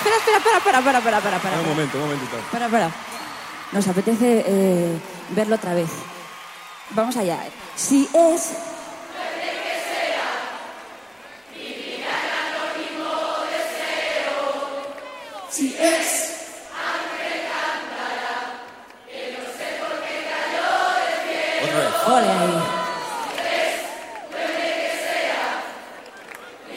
Espera. Un momento. Para. Nos apetece verlo otra vez. Vamos allá. Si es... Si es... Otra vez. Ole ahí.